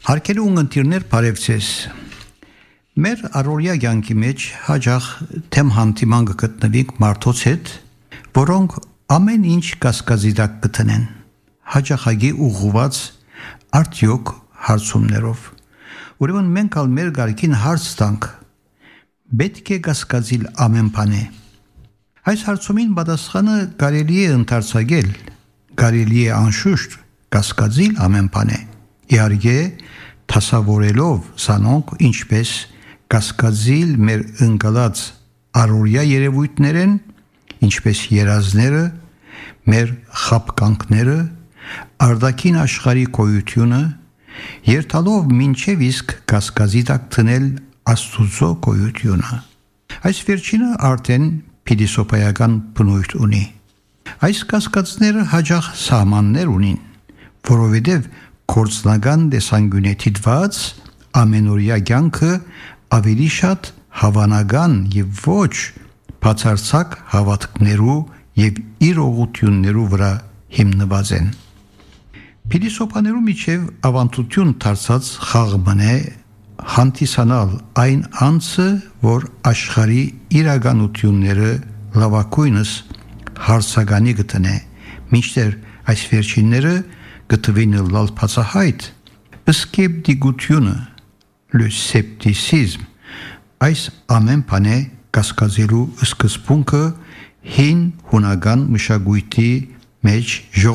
Հարկելի ունգընտիրներ բարևձեզ։ Մեր առօրյա կյանքի մեջ հաճախ թեմ հանդիման կգտնվենք մարդոց հետ, որոնք ամեն ինչ կասկածի տակ կտնեն, հաճախակի ուղղված արդյոք հարցումներով։ Ուրեմն մենք ալ մեր գարկին հարց տանք. պետք է կասկածիլ ամեն բան է։ Այս հարցումին պատասխանը կարելի է ընդարձակել, կարելի է անշուշտ կասկածիլ ամեն բան է։ Իհարկե, թասավորելով սանոնք ինչպես կասկածիլ մեր ընկալած առօրյա երևույթներեն, ինչպես երազները, մեր խաբկանքները, արտաքին աշխարհի գոյությունը, երթալով մինչև իսկ կասկածի տակ դնել Աստուծո գոյությունը։ Այս վերջինը արդեն փիլիսոփայական բնույթ ունի։ Այս կասկածները հաճախ սահմաններ ունին, որովհետև գործնական տեսանկյունից դիտված ամենօրյա կյանքը ավելի շատ հավանական եւ ոչ բացարձակ հավատքներու եւ իրողություններու վրա հիմնված են։ Փիլիսոփաներու միջև ավանդություն դարձած խաղմն է հանդիսանալ այն անձը, որ աշխարհի իրականությունները լավակույնս հարցականի գտնե, մինչդեռ այս վերջինները գտվին լալ բացահայտ սկեպտիկությունը, le scepticisme, այս ամեն բանը կասկածելու սկզբունքը հին հունական մշակույթի մեջ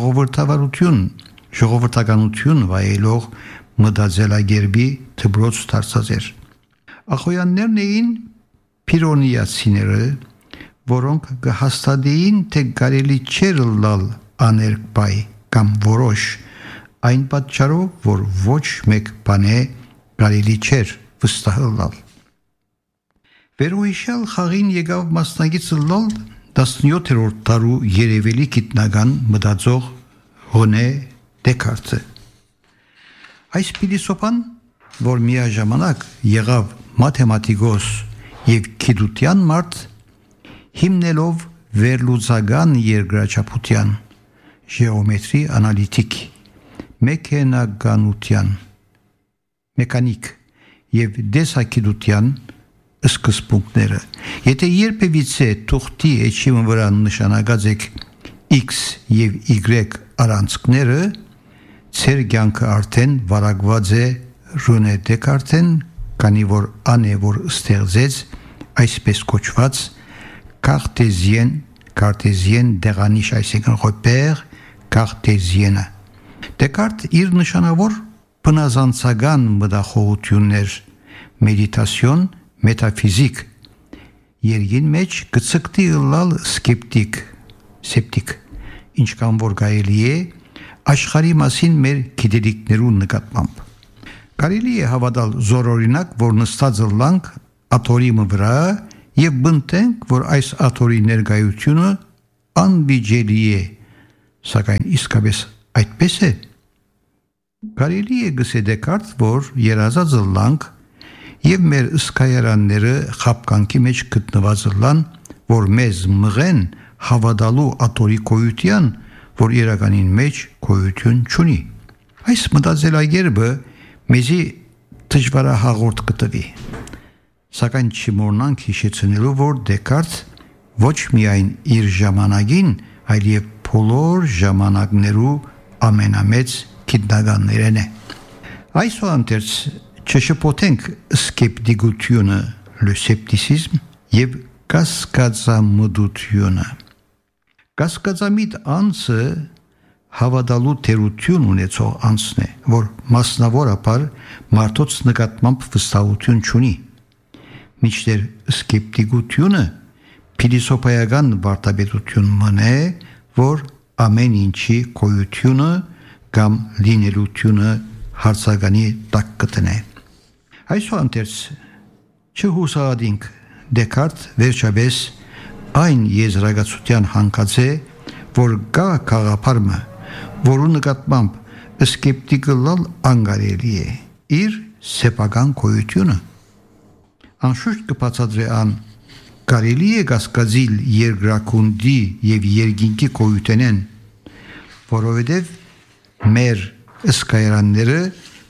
ժողովրդականություն վայելող մտածելակերպի դպրոց դարձած էր։ Ախոյաններն էին փիրոնիացիները, որոնք կհաստատեին, թե կարելի չէր լալ աներկբայ կամ որոշ, այն պատճառով, որ ոչ մեկ բան է կարելի չէր վստահել։ Վերոհիշյալ խաղին եկավ մասնակիցը լալ 17-րդ դարու երևելի գիտնական մտածող Ռենե Դեկարտը։ Այս փիլիսոփան, որ միաժամանակ եղավ մաթեմատիկոս եւ գիտության մարդ, հիմնելով վերլուծական երկրաչափության, ժեոմետրի անալիտիկ, մեկանիկ եւ դեսագիտության սկզբունքները։ Եթե երբևիցե թուղթի էջի վրա նշանակած եք X եւ Y առանցքները, ծեր կյանքը արդեն վարակված է Ռենե Դեկարտեն, քանի որ ան է որ ստեղծեց այսպես կոչված կարտեզիեն դեղանիշ, այսինքն repère կարտեզիենը։ Դեկարտ իր նշանավոր բնազանցական մտախոհություններ, մեդիտացիոն, մետաֆիզիկ, երգին մեջ գծկտի լալ սեպտիկ, ինչքան որ կարելի է աշխարհի մասին մեր գիտելիքներու նկատմամբ։ Կարելի է հավատալ զորօրինակ, որ նստած լանք աթորիմը վրա եւ բնտենք, որ այս աթորի ներկայությունը անբիջելի է, սակայն իսկապես այդպես է։ Կարելի է գսե Դեկարտ, որ երազած լանք եւ մեր սկայարանները խաբկանքի մեջ գտնված լան, որ մեզ մղեն հավատալու աթորի գոյության, որ իրականին մեջ գոյություն չունի։ Այս մտածելակերպը մեզի դժվարահաղորդ կտվի, սակայն չմոռնանք հիշեցնելու, որ Դեկարտ ոչ միայն իր ժամանակին, այլև բոլոր ժամանակներու ամենամեծ գիտնականներն է։ Այսուհանդերձ չշփոթենք սկեպտիկությունը, le scepticisme եւ կասկածամտությունը։ Կասկածամիտ անձը հավատալու թերություն ունեցող անձն է, որ մասնավորապես մարդոց նկատմամբ վստահություն չունի։ Մինչդեռ սկեպտիկությունը փիլիսոփայական վարդապետություն մնե, որ ամեն ինչի գոյությունը կամ լինելությունը հարցականի տակ կտնե։ Այսուհանդերձ չհուսահատենք, Դեկարտ վերջապես այն եզրակացության հանգած է, որ կա գաղափարը, որու նկատմամբ սկեպտիկը լալ անկարելի է իր սեփական գոյությունը։ Անշուշտ կբացատրի ան կարելի է կասկածիլ երկրակունդի եւ երկինքի գոյութենեն, որովհետեւ մեր սկայարանները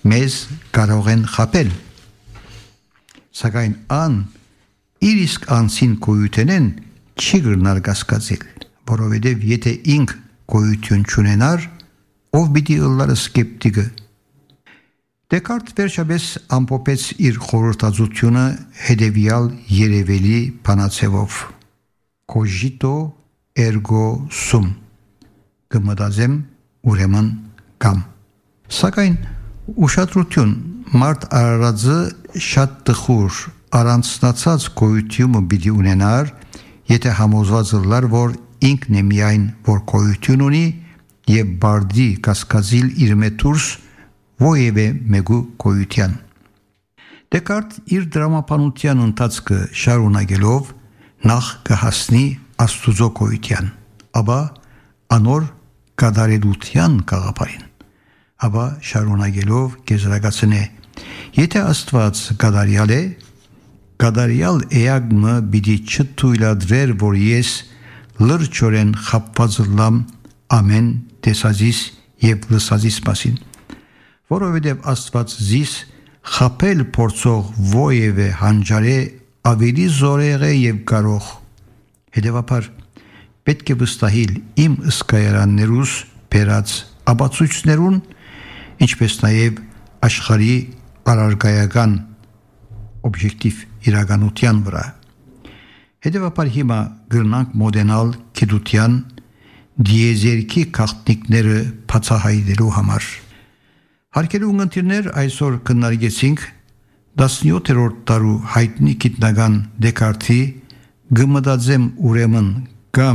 մեզ կարող են խաբել։ Սակայն ան իր իսկ անցին գոյութենեն չի գրնար կասկածել, որովհետև եթե ինք գոյություն չունենար, ով պիտի ըլլար սկեպտիկը։ Դեկարտ վերջապես ամփոփեց իր խորհրդածությունը հետևյալ երևելի բանացևով. Cogito ergo sum, կմտածեմ ուրեմն կամ։ Սակայն ուշադրություն, մարդ արարածը շատ տխուր առանցնացած գոյությունը պիտի ունենար, եթե համոզված ըլլար, որ ինքն է միայն որ գոյություն ունի եւ բարդի կասկածիլ իր մեթուրս ովևէ մեկու գոյության։ Դեկարտ իր դրամապանության ընթացքը շարունակելով նախ կհասնի Աստուծո գոյության, ապա անոր կատարելության գաղափարին, ապա շարունակելով կեզրակացնե. եթե Աստված կատարյալ է, կատարյալ էակը պիտի չթույլատրեր, որ ես լրջորեն խաբված լամ ամեն տեսածիս եւ լսածիս մասին, որովհետև Աստված զիս խաբել փորձող ովևէ հանճարե ավելի զորեղ է եւ կարող։ Հետևաբար պետք է վստահիլ իմ ըսկայարաններուս բերած ապացույցներուն, ինչպես նաեւ աշխարհի առարգայական օբյեկտիվ իրականության վրա։ Հետևաբար հիմա գրնանք մոդենալ գիտության դիեզերքի գաղտնիքները բացահայտելու համար։ Հարգելի ունկնդիրներ, այսօր քննարկեցինք 17-րդ դարու հայտնի գիտնական Դեկարտի «Գմտածեմ ուրեմն» կամ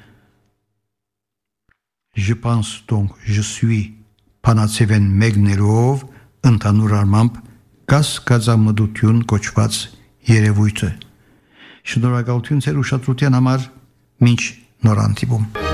«Je pense donc je suis» բանացևեն մեկներով ընդհանուր առմամբ կասկածամտություն կոչված երևույթը։ Շնորհակալություն ձեր ուշադրության համար, մինչ նոր հանդիպում։